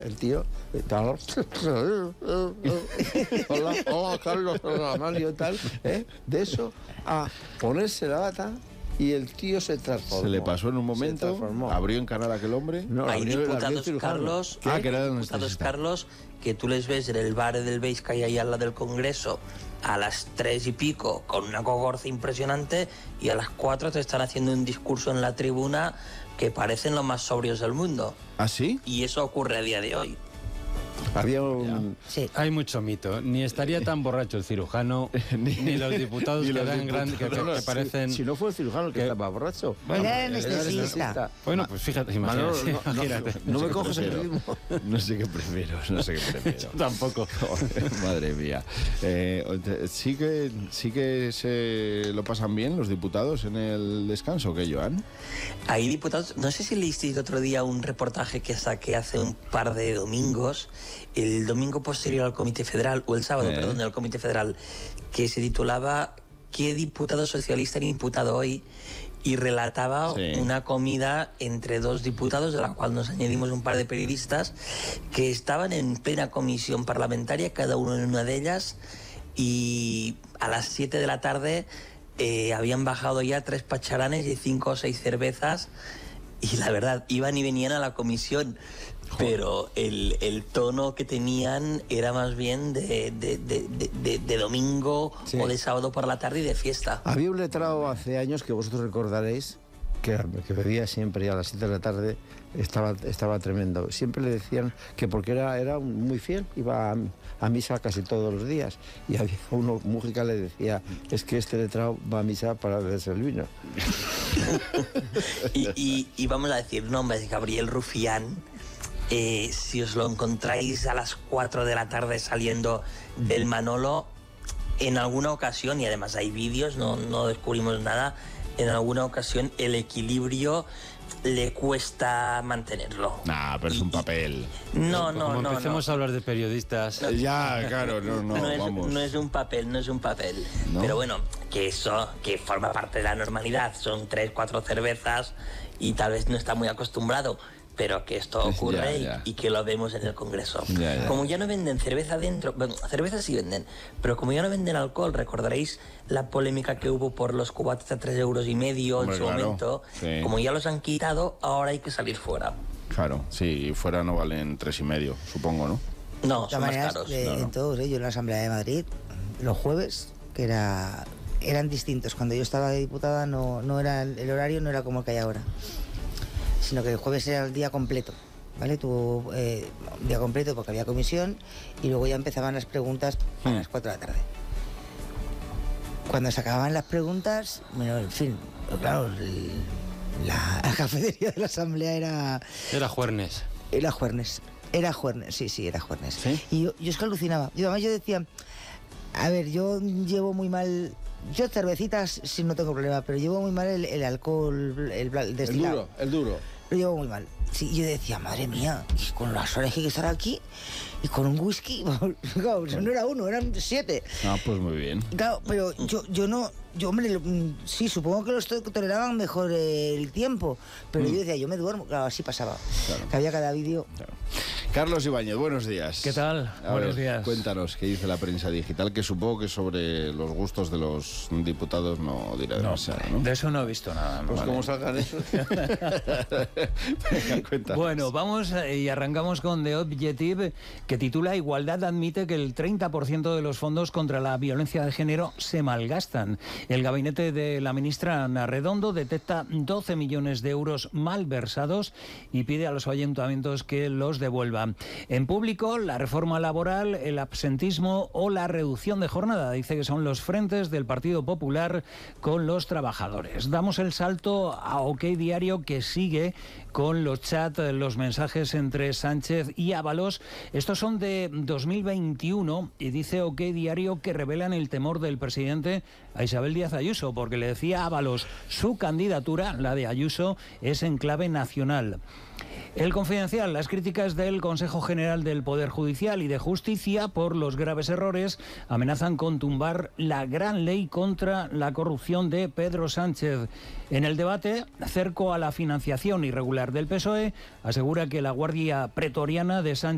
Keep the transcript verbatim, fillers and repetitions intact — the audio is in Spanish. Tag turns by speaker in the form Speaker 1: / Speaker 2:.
Speaker 1: El tío, hola, hola, Carlos, hola, Mario y tal, ¿eh? De eso a ponerse la bata y el tío se transformó.
Speaker 2: Se le pasó en un momento, abrió en canal aquel hombre.
Speaker 3: No, hay abrió, diputados, abrió Carlos,
Speaker 2: ah, que era
Speaker 3: diputados Carlos, que tú les ves en el bar del Beis que hay ahí al lado del Congreso a las tres y pico con una cogorza impresionante y a las cuatro te están haciendo un discurso en la tribuna que parecen los más sobrios del mundo.
Speaker 2: ¿Ah, sí?
Speaker 3: Y eso ocurre a día de hoy.
Speaker 1: Había un...
Speaker 4: sí. Hay mucho mito. Ni estaría tan borracho el cirujano, ni, ni los diputados ni que, los dan diputados, gran, que,
Speaker 1: no,
Speaker 4: que parecen...
Speaker 1: Si, si no fue el cirujano el que, que estaba borracho.
Speaker 4: Bueno,
Speaker 5: era anestesista.
Speaker 4: Bueno, pues fíjate, imagínate.
Speaker 1: No, no, no,
Speaker 4: imagínate.
Speaker 1: no, no, no me coges el ritmo.
Speaker 2: No sé qué prefiero, no sé qué prefiero.
Speaker 4: Yo tampoco.
Speaker 2: Madre mía. Eh, ¿sí, que, ¿Sí que se lo pasan bien los diputados en el descanso, qué, Joan?
Speaker 3: Hay diputados... No sé si leísteis otro día un reportaje que saqué hace un par de domingos, el domingo posterior al Comité Federal, o el sábado, eh. perdón, del Comité Federal, que se titulaba ¿Qué diputado socialista era imputado hoy? Y relataba sí. una comida entre dos diputados, de la cual nos añadimos un par de periodistas, que estaban en plena comisión parlamentaria, cada uno en una de ellas, y a las siete de la tarde eh, habían bajado ya tres pacharanes y cinco o seis cervezas, y la verdad, iban y venían a la comisión. Pero el, el tono que tenían era más bien de, de, de, de, de domingo sí. o de sábado por la tarde y de fiesta.
Speaker 1: Había un letrado hace años que vosotros recordaréis que, que bebía siempre y a las siete de la tarde estaba, estaba tremendo. Siempre le decían que porque era, era muy fiel, iba a, a misa casi todos los días. Y había uno, Mújica, le decía, es que este letrado va a misa para beberse el vino.
Speaker 3: y, y, y vamos a decir nombres, Gabriel Rufián. Eh, si os lo encontráis a las cuatro de la tarde saliendo del Manolo, en alguna ocasión, y además hay vídeos, no, no descubrimos nada, en alguna ocasión el equilibrio le cuesta mantenerlo.
Speaker 2: Nah, pero y, es un papel.
Speaker 3: No, no,
Speaker 4: Como
Speaker 3: no.
Speaker 4: empecemos
Speaker 3: no.
Speaker 4: a hablar de periodistas.
Speaker 2: No, ya, claro, no, no,
Speaker 3: no es,
Speaker 2: vamos.
Speaker 3: No es un papel, no es un papel. ¿No? Pero bueno, que eso, que forma parte de la normalidad. Son tres, cuatro cervezas y tal vez no está muy acostumbrado. Pero que esto ocurre ya, ya. Y, y que lo vemos en el Congreso. Ya, ya. Como ya no venden cerveza dentro, bueno, cerveza sí venden, pero como ya no venden alcohol, recordaréis la polémica que hubo por los cubatas a tres euros y medio Hombre, en su claro. momento. Sí. Como ya los han quitado, ahora hay que salir fuera.
Speaker 2: Claro, sí, y fuera no valen tres y medio, supongo, ¿no?
Speaker 3: No, son más caros.
Speaker 5: De,
Speaker 3: no, no.
Speaker 5: En todos, ¿eh? Yo en la Asamblea de Madrid, los jueves, que era eran distintos. Cuando yo estaba de diputada, no, no era el horario no era como el que hay ahora, sino que el jueves era el día completo, ¿vale? Tu eh, día completo porque había comisión y luego ya empezaban las preguntas a las cuatro de la tarde. Cuando se acababan las preguntas, bueno, en fin, claro, la, la cafetería de la Asamblea era...
Speaker 4: Era Juernes.
Speaker 5: Era Juernes, era Juernes, sí, sí, era Juernes.
Speaker 4: ¿Sí?
Speaker 5: Y yo, yo es que alucinaba. Yo, además yo decía, a ver, yo llevo muy mal... Yo cervecitas sí no tengo problema, pero llevo muy mal el, el alcohol, el, el destilado.
Speaker 1: El duro, el duro.
Speaker 5: Lo llevo muy mal. Sí, yo decía, madre mía, y con las horas que hay que estar aquí, y con un whisky, claro, no era uno, eran siete.
Speaker 2: Ah, pues muy bien.
Speaker 5: Claro, pero yo, yo no, yo, hombre, lo, sí, supongo que los toleraban mejor el tiempo, pero mm. yo decía, yo me duermo, claro, así pasaba. Claro. Que había cada vídeo.
Speaker 2: Claro. Carlos Ibáñez, buenos días.
Speaker 4: ¿Qué tal?
Speaker 2: A
Speaker 4: buenos
Speaker 2: ver,
Speaker 4: días.
Speaker 2: Cuéntanos qué dice la prensa digital, que supongo que sobre los gustos de los diputados no dirá
Speaker 4: no,
Speaker 2: demasiado, ¿no?
Speaker 4: De eso no he visto nada.
Speaker 1: Pues
Speaker 4: vale.
Speaker 1: cómo salgan eso.
Speaker 4: Bueno, vamos y arrancamos con The Objective, que titula Igualdad admite que el treinta por ciento de los fondos contra la violencia de género se malgastan. El gabinete de la ministra Ana Redondo detecta doce millones de euros malversados y pide a los ayuntamientos que los devuelvan. En público, la reforma laboral, el absentismo o la reducción de jornada. Dice que son los frentes del Partido Popular con los trabajadores. Damos el salto a OK Diario, que sigue con los chats, los mensajes entre Sánchez y Ábalos. Estos son de dos mil veintiuno y dice OK Diario que revelan el temor del presidente a Isabel Díaz Ayuso, porque le decía a Ábalos, su candidatura, la de Ayuso, es en clave nacional. El Confidencial, las críticas del Consejo General del Poder Judicial y de Justicia por los graves errores amenazan con tumbar la gran ley contra la corrupción de Pedro Sánchez. En el debate, cerco a la financiación irregular del P S O E, asegura que la guardia pretoriana de Sánchez